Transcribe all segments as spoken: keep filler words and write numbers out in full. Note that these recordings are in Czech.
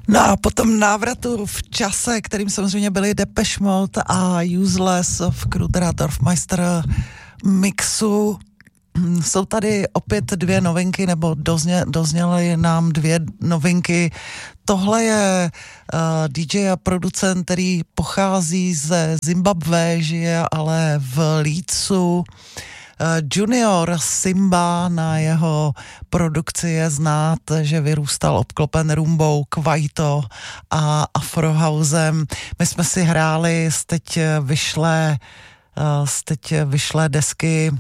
No a po tom návratu v čase, kterým samozřejmě byli Depeche Mode a Useless v Kruder Dorfmeister mixu, jsou tady opět dvě novinky, nebo dozně, dozněly nám dvě novinky. Tohle je uh, D J a producent, který pochází ze Zimbabwe, žije ale v Leedsu. Junior Simba, na jeho produkci je znát, že vyrůstal obklopen rumbou, kwaito a afrohousem. My jsme si hráli z teď vyšlé, z teď vyšlé desky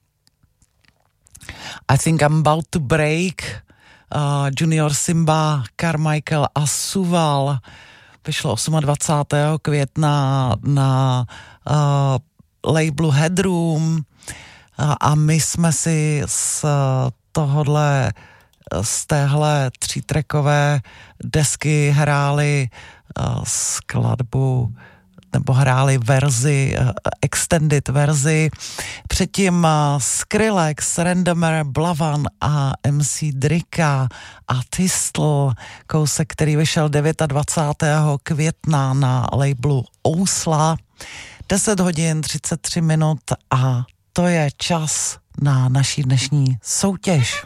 I Think I'm About to Break, uh, Junior Simba, Carmichael a Suval. Vyšlo dvacátého osmého května na uh, labelu Headroom. A my jsme si z tohodle, z téhle třítrackové desky hráli skladbu, nebo hráli verzi, extended verzi. Předtím Skrillex, Randomer, Blavan a M C Drika a Tistl, kousek, který vyšel dvacátého devátého května na labelu Ousla. deset hodin třicet tři minut a to je čas na naší dnešní soutěž.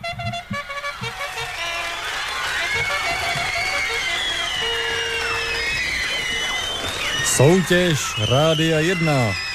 Soutěž Rádia jedna.